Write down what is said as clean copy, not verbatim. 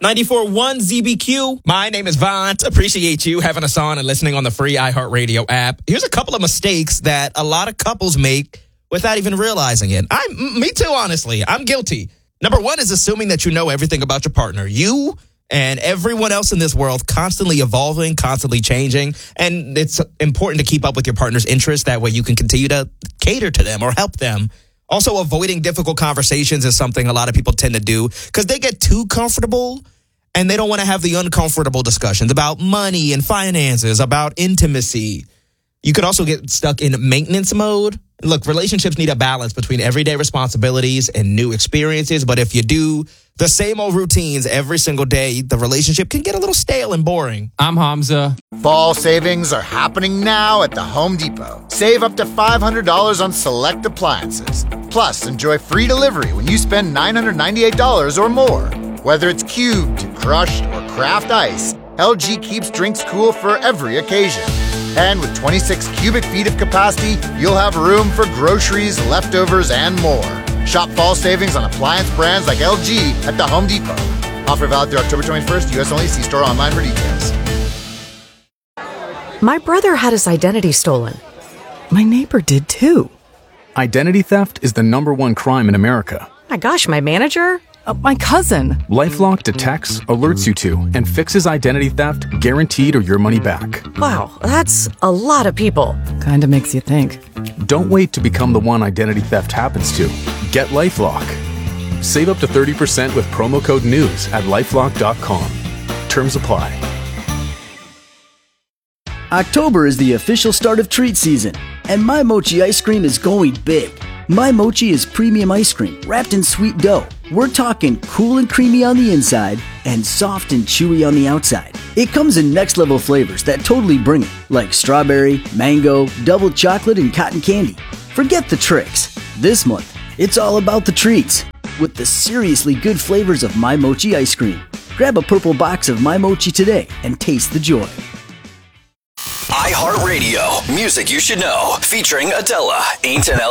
94.1 ZBQ. My name is Vaunt. Appreciate you having us on and listening on the free iHeartRadio app. Here's a couple of mistakes that a lot of couples make without even realizing it. Me too, honestly. I'm guilty. Number one is assuming that you know everything about your partner. You and everyone else in this world constantly evolving, constantly changing. And it's important to keep up with your partner's interests. That way you can continue to cater to them or help them. Also, avoiding difficult conversations is something a lot of people tend to do because they get too comfortable and they don't want to have the uncomfortable discussions about money and finances, about intimacy. You could also get stuck in maintenance mode. Look, relationships need a balance between everyday responsibilities and new experiences. But if you do the same old routines every single day, the relationship can get a little stale and boring. I'm Hamza. Fall savings are happening now at the Home Depot. Save up to $500 on select appliances. Plus, enjoy free delivery when you spend $998 or more. Whether it's cubed, crushed, or craft ice, LG keeps drinks cool for every occasion. And with 26 cubic feet of capacity, you'll have room for groceries, leftovers, and more. Shop fall savings on appliance brands like LG at the Home Depot. Offer valid through October 21st, U.S. only. See store online for details. My brother had his identity stolen. My neighbor did too. Identity theft is the #1 crime in America. My gosh, my manager? My cousin. LifeLock detects, alerts you to, and fixes identity theft guaranteed or your money back. Wow, that's a lot of people. Kinda makes you think. Don't wait to become the one identity theft happens to. Get LifeLock. Save up to 30% with promo code NEWS at LifeLock.com. Terms apply. October is the official start of treat season, and My Mochi ice cream is going big. My Mochi is premium ice cream wrapped in sweet dough. We're talking cool and creamy on the inside and soft and chewy on the outside. It comes in next level flavors that totally bring it, like strawberry, mango, double chocolate, and cotton candy. Forget the tricks. This month, it's all about the treats with the seriously good flavors of My Mochi ice cream. Grab a purple box of My Mochi today and taste the joy. iHeartRadio, music you should know, featuring Adela, Ain't an